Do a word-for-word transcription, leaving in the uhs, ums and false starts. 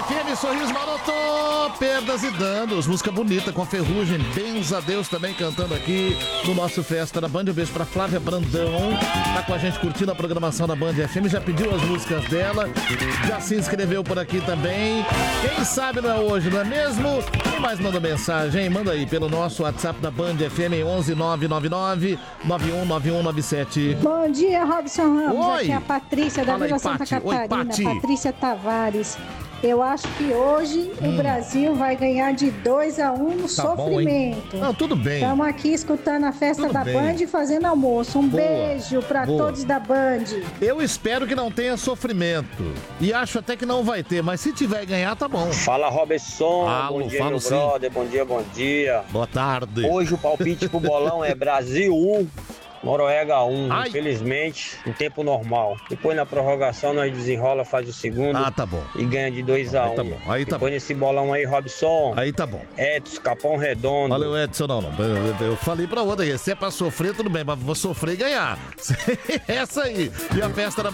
F M, Sorriso Maroto, perdas e danos, música bonita com Ferrugem, benza a Deus também cantando aqui no nosso Festa da Band. Um beijo pra Flávia Brandão, tá com a gente curtindo a programação da Band F M, já pediu as músicas dela, já se inscreveu por aqui também. Quem sabe não é hoje, não é mesmo? Quem mais mandou mensagem, hein? Manda aí pelo nosso WhatsApp da Band F M, onze nove nove nove, nove um nove um nove sete. Bom dia, Robson Ramos. Oi. Aqui é a Patrícia da Fala aí, Vila Santa Pati. Oi, Catarina. Pati. Patrícia Tavares. Eu acho que hoje hum. o Brasil vai ganhar de dois a um no Tá sofrimento. bom, não, tudo bem. Estamos aqui escutando a festa Tudo da bem. Band e fazendo almoço. Um Boa. beijo pra Boa. todos da Band. Eu espero que não tenha sofrimento. E acho até que não vai ter, mas se tiver ganhar, tá bom. Fala, Robson. Alô, bom dia, falo meu sim. brother. Bom dia, bom dia. Boa tarde. Hoje o palpite pro bolão é Brasil um, Noruega um. Ai. Infelizmente, em tempo normal. Depois na prorrogação nós desenrola, faz o segundo. Ah, tá bom. E ganha de dois a um. Aí tá bom, aí tá Depois bom. nesse bolão aí, Robson. Aí tá bom. Edson, Capão Redondo. Valeu, Edson, não, não. Eu, eu falei pra outra aí, se é pra sofrer, tudo bem, mas vou sofrer e ganhar. Essa aí. E a festa da